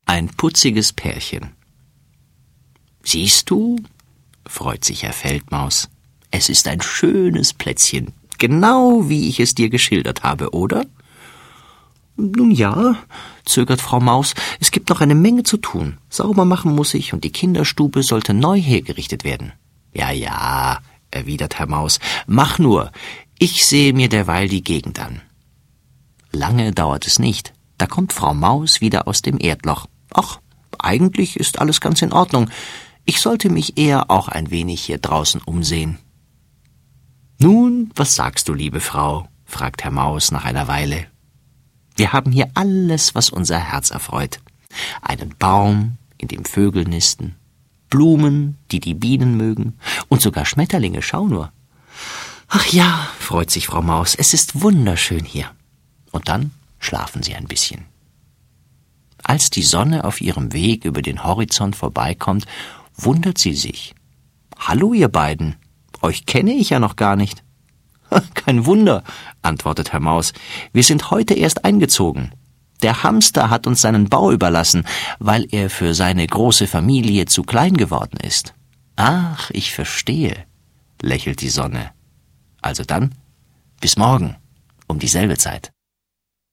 Ein putziges Pärchen. »Siehst du«, freut sich Herr Feldmaus, »es ist ein schönes Plätzchen, genau wie ich es dir geschildert habe, oder?« »Nun ja«, zögert Frau Maus, »es gibt noch eine Menge zu tun. Sauber machen muss ich und die Kinderstube sollte neu hergerichtet werden.« »Ja«, erwidert Herr Maus, »mach nur, ich sehe mir derweil die Gegend an.« Lange dauert es nicht, da kommt Frau Maus wieder aus dem Erdloch. »Ach, eigentlich ist alles ganz in Ordnung. Ich sollte mich eher auch ein wenig hier draußen umsehen.« »Nun, was sagst du, liebe Frau?« fragt Herr Maus nach einer Weile. »Wir haben hier alles, was unser Herz erfreut. Einen Baum, in dem Vögel nisten, Blumen, die die Bienen mögen, und sogar Schmetterlinge, schau nur.« »Ach ja«, freut sich Frau Maus, »es ist wunderschön hier.« Und dann schlafen sie ein bisschen. Als die Sonne auf ihrem Weg über den Horizont vorbeikommt, wundert sie sich. »Hallo, ihr beiden, euch kenne ich ja noch gar nicht.« »Kein Wunder«, antwortet Herr Maus, »wir sind heute erst eingezogen. Der Hamster hat uns seinen Bau überlassen, weil er für seine große Familie zu klein geworden ist.« »Ach, ich verstehe«, lächelt die Sonne. »Also dann, bis morgen, um dieselbe Zeit.«